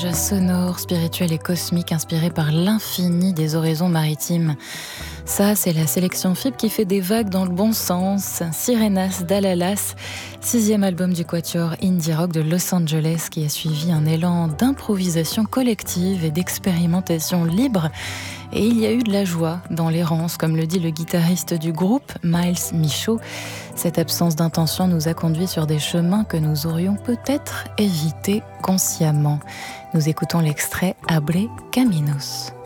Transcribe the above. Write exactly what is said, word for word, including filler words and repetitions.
voyage sonore, spirituel et cosmique inspiré par l'infini des horizons maritimes. Ça, c'est la sélection F I B qui fait des vagues dans le bon sens. Sirenas d'Alalas, sixième album du quatuor indie rock de Los Angeles qui a suivi un élan d'improvisation collective et d'expérimentation libre. Et il y a eu de la joie dans l'errance, comme le dit le guitariste du groupe, Miles Michaud. Cette absence d'intention nous a conduits sur des chemins que nous aurions peut-être évités consciemment. Nous écoutons l'extrait Abre Caminos.